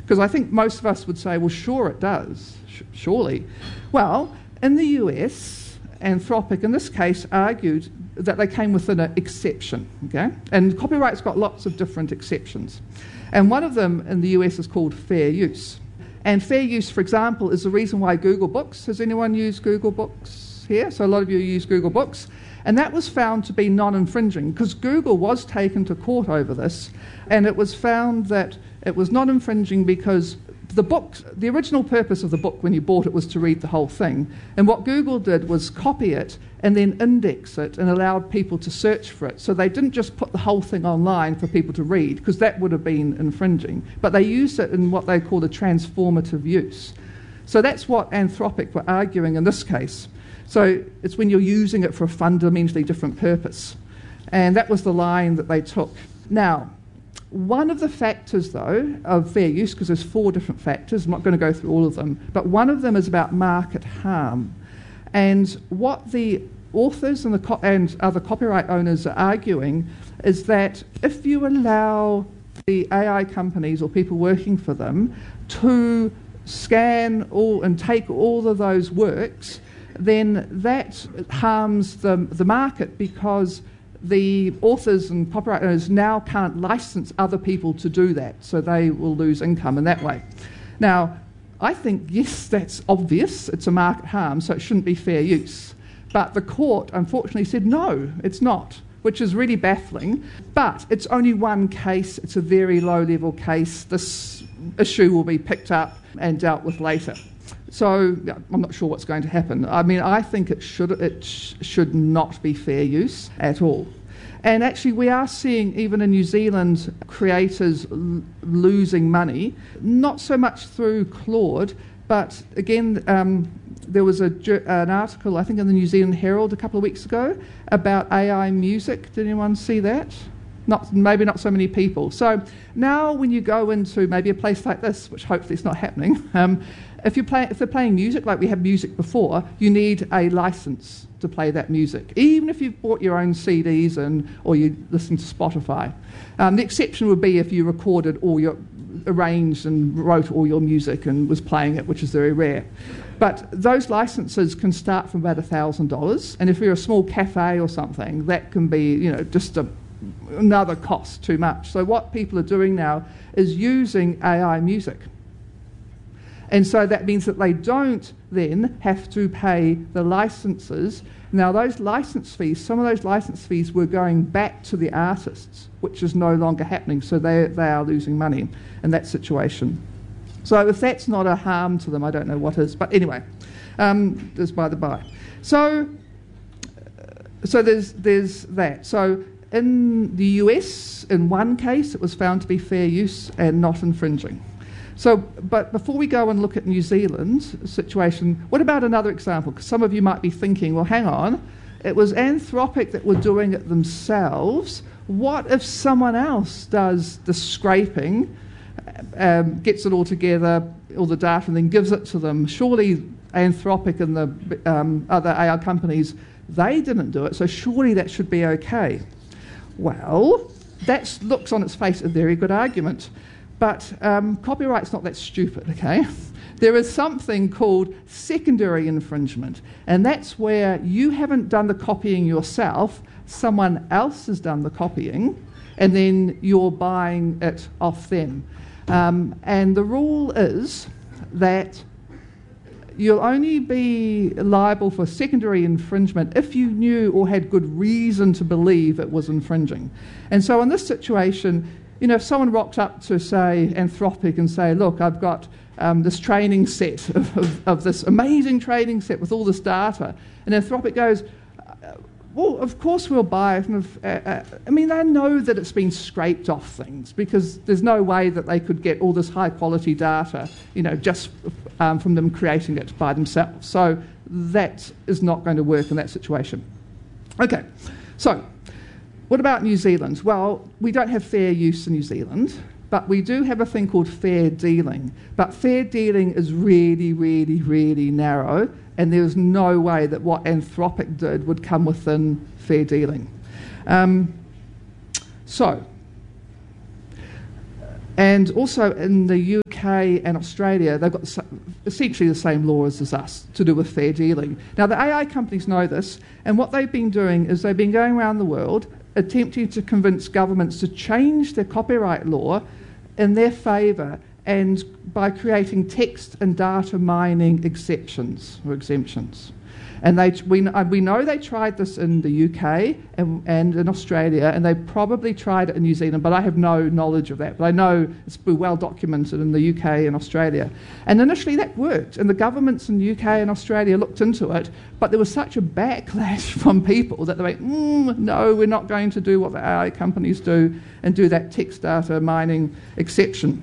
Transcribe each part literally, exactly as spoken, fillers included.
Because I think most of us would say, well, sure it does, sh- surely. Well, in the U S, Anthropic, in this case, argued that they came within an exception, okay? And copyright's got lots of different exceptions. And one of them in the U S is called fair use. And fair use, for example, is the reason why Google Books, has anyone used Google Books here? So a lot of you use Google Books. And that was found to be non-infringing, because Google was taken to court over this, and it was found that it was not infringing because the book, the original purpose of the book when you bought it was to read the whole thing. And what Google did was copy it and then index it and allowed people to search for it. So they didn't just put the whole thing online for people to read, because that would have been infringing. But they used it in what they call a transformative use. So that's what Anthropic were arguing in this case. So it's when you're using it for a fundamentally different purpose. And that was the line that they took. Now, one of the factors, though, of fair use, because there's four different factors, I'm not going to go through all of them, but one of them is about market harm. And what the authors and, the co- and other copyright owners are arguing is that if you allow the A I companies or people working for them to scan all and take all of those works, then that harms the, the market, because the authors and copyright owners now can't license other people to do that, so they will lose income in that way. Now, I think, yes, that's obvious, it's a market harm, so it shouldn't be fair use. But the court, unfortunately, said no, it's not, which is really baffling. But it's only one case, it's a very low-level case. This issue will be picked up and dealt with later. So yeah, I'm not sure what's going to happen. I mean, I think it should it sh- should not be fair use at all. And actually, we are seeing, even in New Zealand, creators l- losing money, not so much through Claude, but again, um, there was a, an article, I think, in the New Zealand Herald a couple of weeks ago about A I music. Did anyone see that? Not, maybe not so many people. So now when you go into maybe a place like this, which hopefully is not happening, um, if, you're play, if they're playing music like we had music before, you need a license to play that music, even if you've bought your own C Ds and or you listen to Spotify. Um, the exception would be if you recorded all your, arranged and wrote all your music and was playing it, which is very rare. But those licenses can start from about one thousand dollars, and if you're a small cafe or something, that can be, you know, just a another cost too much. So what people are doing now is using A I music. And so that means that they don't then have to pay the licenses. Now those license fees, some of those license fees were going back to the artists, which is no longer happening. So they, they are losing money in that situation. So if that's not a harm to them, I don't know what is. But anyway, um, just by the by. So, so there's there's that. So in the U S, in one case, it was found to be fair use and not infringing. So, but before we go and look at New Zealand's situation, what about another example? Because some of you might be thinking, well, hang on, it was Anthropic that were doing it themselves. What if someone else does the scraping, um, gets it all together, all the data, and then gives it to them? Surely Anthropic and the um, other A I companies, they didn't do it, so surely that should be okay. Well, that looks on its face a very good argument. But um, copyright's not that stupid, okay? There is something called secondary infringement, and that's where you haven't done the copying yourself, someone else has done the copying, and then you're buying it off them. Um, and the rule is that you'll only be liable for secondary infringement if you knew or had good reason to believe it was infringing. And so in this situation, you know, if someone rocked up to, say, Anthropic and say, look, I've got um, this training set of, of, of this amazing training set with all this data, and Anthropic goes, well, of course we'll buy it. And if, uh, uh, I mean, they know that it's been scraped off things, because there's no way that they could get all this high-quality data, you know, just um, from them creating it by themselves. So that is not going to work in that situation. Okay, so what about New Zealand? Well, we don't have fair use in New Zealand, but we do have a thing called fair dealing. But fair dealing is really, really, really narrow, and there's no way that what Anthropic did would come within fair dealing. Um, so, And also in the U K and Australia, they've got essentially the same laws as us to do with fair dealing. Now, the A I companies know this, and what they've been doing is they've been going around the world attempting to convince governments to change their copyright law in their favour, and by creating text and data mining exceptions or exemptions. And they, we, we know they tried this in the U K and, and in Australia, and they probably tried it in New Zealand, but I have no knowledge of that. But I know it's well documented in the U K and Australia. And initially that worked, and the governments in the U K and Australia looked into it, but there was such a backlash from people that they went, mm, no, we're not going to do what the A I companies do and do that text data mining exception.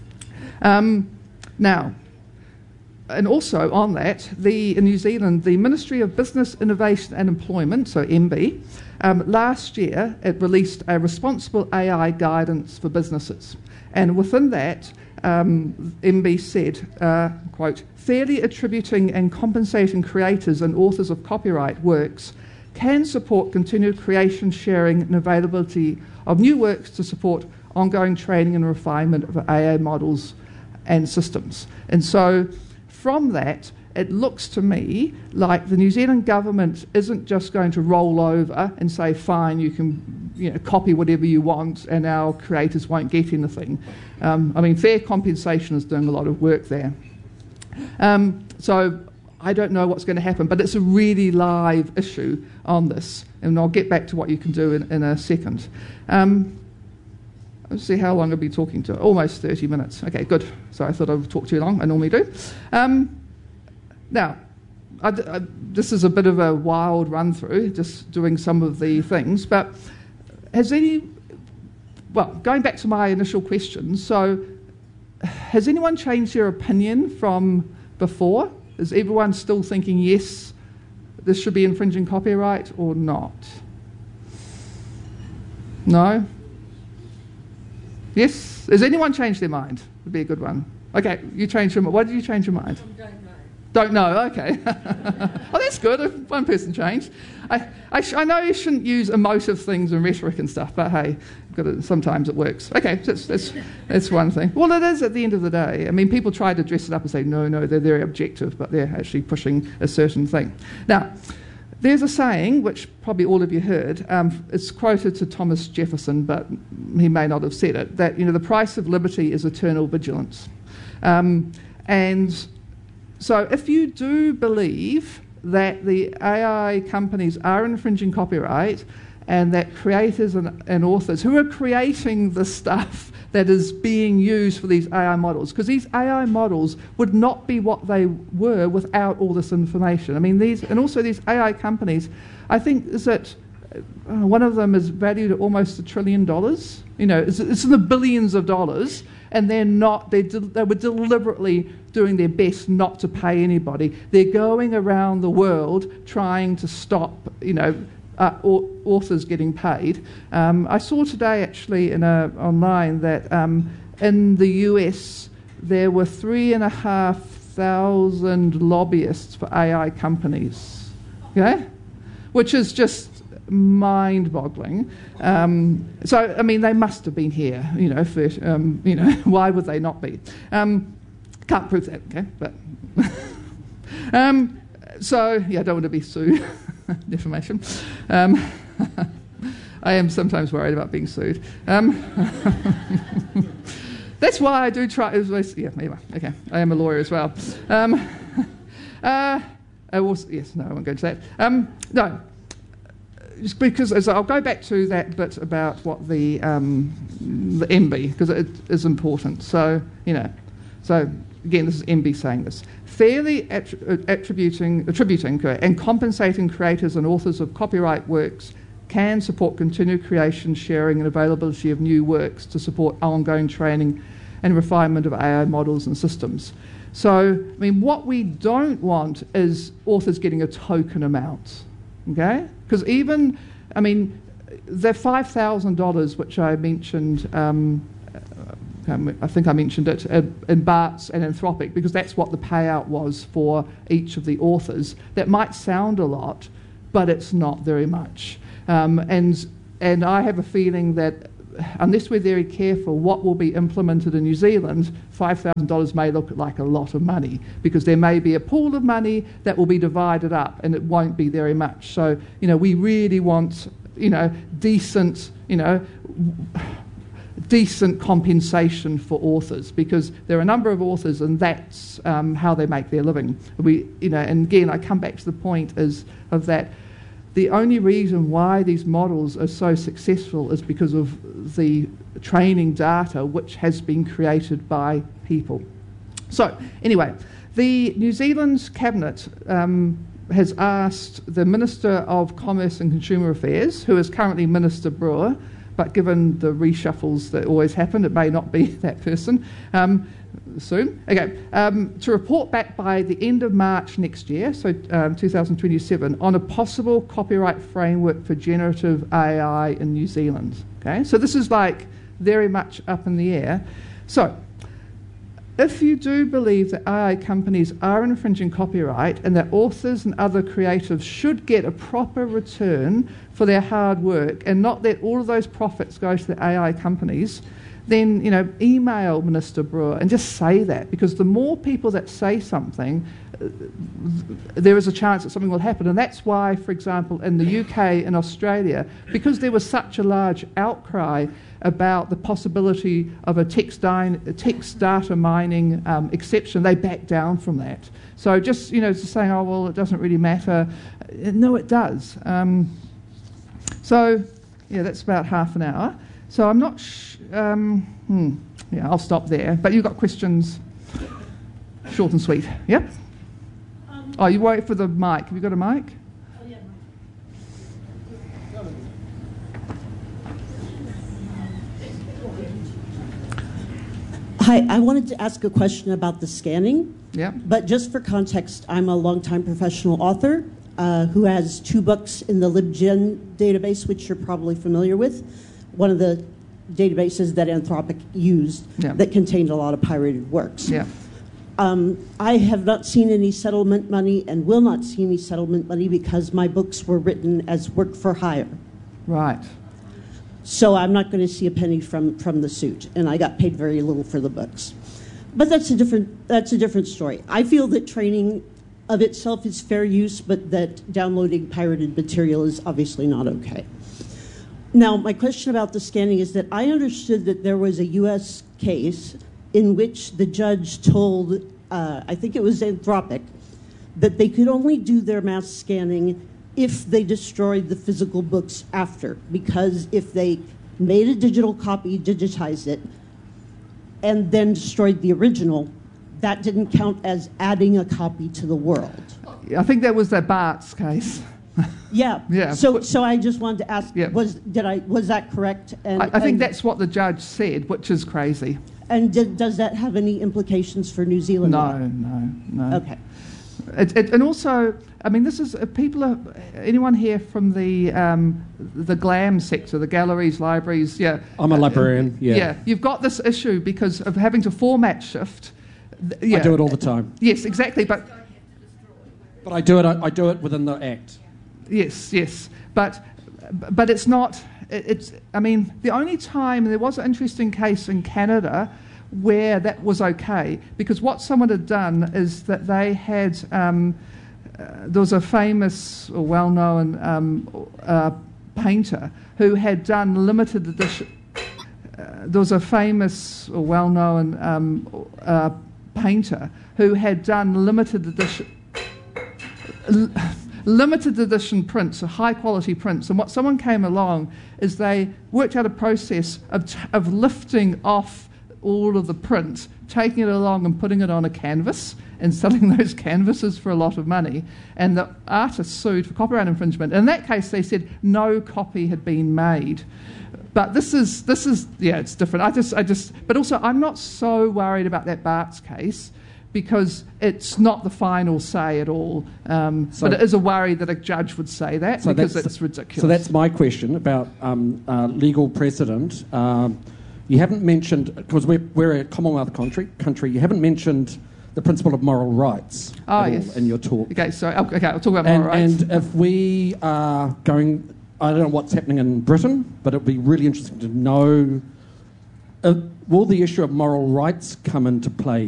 Um, now, and also on that, the, in New Zealand, the Ministry of Business, Innovation and Employment, so M B, um, last year it released a responsible A I guidance for businesses. And within that, um, M B said, uh, quote, fairly attributing and compensating creators and authors of copyright works can support continued creation, sharing and availability of new works to support ongoing training and refinement of A I models and systems. And so from that, it looks to me like the New Zealand government isn't just going to roll over and say, fine, you can you know, copy whatever you want and our creators won't get anything. Um, I mean, fair compensation is doing a lot of work there. Um, so I don't know what's going to happen, but it's a really live issue on this, and I'll get back to what you can do in, in a second. Um, Let's see how long I'll be talking to. Almost thirty minutes. Okay, good. So I thought I would talk too long. I normally do. Um, now, I, I, this is a bit of a wild run through, just doing some of the things. But has any, well, going back to my initial question, so has anyone changed their opinion from before? Is everyone still thinking, yes, this should be infringing copyright or not? No? Yes? Has anyone changed their mind? Would be a good one. Okay, you changed your mind. Why did you change your mind? Don't know. Don't know, okay. Oh, that's good if one person changed. I, I, sh- I know you shouldn't use emotive things and rhetoric and stuff, but hey, got to, sometimes it works. Okay, that's, that's, that's one thing. Well, it is at the end of the day. I mean, people try to dress it up and say, no, no, they're very objective, but they're actually pushing a certain thing. Now, there's a saying, which probably all of you heard, um, it's quoted to Thomas Jefferson, but he may not have said it, that, you know, the price of liberty is eternal vigilance. Um, and so if you do believe that the A I companies are infringing copyright and that creators and, and authors who are creating the stuff that is being used for these A I models, because these A I models would not be what they were without all this information. I mean, these, and also these A I companies, I think is that uh, one of them is valued at almost a trillion dollars. You know, it's, it's in the billions of dollars, and they're not, they de- they were deliberately doing their best not to pay anybody. They're going around the world trying to stop, you know, Uh, authors getting paid. Um, I saw today actually in a, online that um, in the U S there were three and a half thousand lobbyists for A I companies, okay, which is just mind-boggling. Um, so I mean, they must have been here, you know. For, um, you know, why would they not be? Um, can't prove that, okay, but um, so yeah, I don't want to be sued. Defamation. Um, I am sometimes worried about being sued. Um, that's why I do try. Yeah, anyway, okay. I am a lawyer as well. Um, uh, I was, yes, no, I won't go into that. Um, no, just because as I'll go back to that bit about what the um, the M B, because it is important. So you know, so again, this is M B saying this. Fairly attri- attributing, attributing and compensating creators and authors of copyright works can support continued creation, sharing and availability of new works to support ongoing training and refinement of A I models and systems. So, I mean, what we don't want is authors getting a token amount, okay? Because even, I mean, the five thousand dollars which I mentioned, um, I think I mentioned it in Bart's and Anthropic, because that's what the payout was for each of the authors. That might sound a lot, but it's not very much. Um, and and I have a feeling that unless we're very careful, what will be implemented in New Zealand, five thousand dollars may look like a lot of money, because there may be a pool of money that will be divided up, and it won't be very much. So, you know, we really want, you know, decent, you know, decent compensation for authors, because there are a number of authors, and that's um, how they make their living. We, you know, and again, I come back to the point is of that. The only reason why these models are so successful is because of the training data which has been created by people. So, anyway, the New Zealand Cabinet um, has asked the Minister of Commerce and Consumer Affairs, who is currently Minister Brewer, but given the reshuffles that always happen, it may not be that person um, soon. Okay, um, to report back by the end of March next year, so um, two thousand twenty-seven, on a possible copyright framework for generative A I in New Zealand. Okay, so this is like very much up in the air. So, if you do believe that A I companies are infringing copyright and that authors and other creatives should get a proper return for their hard work and not let all of those profits go to the A I companies, then, you know, email Minister Brewer and just say that, because the more people that say something, uh, there is a chance that something will happen. And that's why, for example, in the U K and Australia, because there was such a large outcry about the possibility of a text, di- text data mining um, exception, they backed down from that. So just, you know, just saying, oh, well, it doesn't really matter. No, it does. Um, so, yeah, that's about half an hour. So I'm not... Sh- um, hmm, yeah, I'll stop there. But you've got questions? Short and sweet. Yep? Um, oh, you wait for the mic. Have you got a mic? Oh, yeah. Hi, I wanted to ask a question about the scanning. Yeah. But just for context, I'm a longtime professional author uh, who has two books in the LibGen database, which you're probably familiar with. One of the databases that Anthropic used yeah. that contained a lot of pirated works. Yeah. Um, I have not seen any settlement money and will not see any settlement money because my books were written as work for hire. Right. So I'm not going to see a penny from, from the suit, and I got paid very little for the books. But that's a different that's a different story. I feel that training of itself is fair use, but that downloading pirated material is obviously not okay. Now, my question about the scanning is that I understood that there was a U S case in which the judge told, uh, I think it was Anthropic, that they could only do their mass scanning if they destroyed the physical books after, because if they made a digital copy, digitized it, and then destroyed the original, that didn't count as adding a copy to the world. I think that was that Bart's case. Yeah. Yeah. So, so I just wanted to ask: yeah. was did I was that correct? And, I, I think and, that's what the judge said, which is crazy. And did, does that have any implications for New Zealand? No, law? no, no. Okay. It, it, and also, I mean, this is uh, people are. Anyone here from the um, the GLAM sector, the galleries, libraries? Yeah. I'm a librarian. Yeah. Yeah. You've got this issue because of having to format shift. Th- yeah. I do it all the time. Yes, exactly. But but I do it. I, I do it within the Act. Yes, yes, but but it's not. It, it's. I mean, the only time there was an interesting case in Canada where that was okay, because what someone had done is that they had. Um, uh, there was a famous or well-known um, uh, painter who had done limited edition. Uh, there was a famous or well-known um, uh, painter who had done limited edition. L- limited edition prints, high quality prints, and what someone came along is they worked out a process of, t- of lifting off all of the print, taking it along and putting it on a canvas and selling those canvases for a lot of money, and the artist sued for copyright infringement. In that case they said no copy had been made. But this is, this is yeah, it's different. I just, I just, but also I'm not so worried about that Bart's case, because it's not the final say at all. Um, so, but it is a worry that a judge would say that, so because it's ridiculous. So that's my question about um, uh, legal precedent. Um, you haven't mentioned, because we're, we're a Commonwealth country, country, you haven't mentioned the principle of moral rights oh, at yes. all in your talk. Okay, so okay, I'll talk about and, moral rights. And if we are going I don't know what's happening in Britain, but it would be really interesting to know, uh, will the issue of moral rights come into play